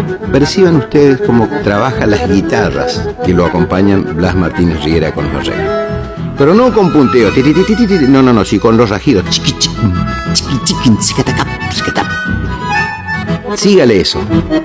Perciban ustedes cómo trabaja las guitarras que lo acompañan Blas Martínez Riera con los arreglos. Pero no con punteo, no, sí con los rajidos. Sígale eso.